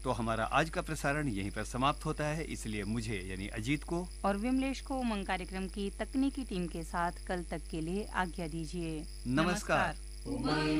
तो हमारा आज का प्रसारण यहीं पर समाप्त होता है, इसलिए मुझे यानी अजीत को और विमलेश को उमंग कार्यक्रम की तकनीकी टीम के साथ कल तक के लिए आज्ञा दीजिए। नमस्कार।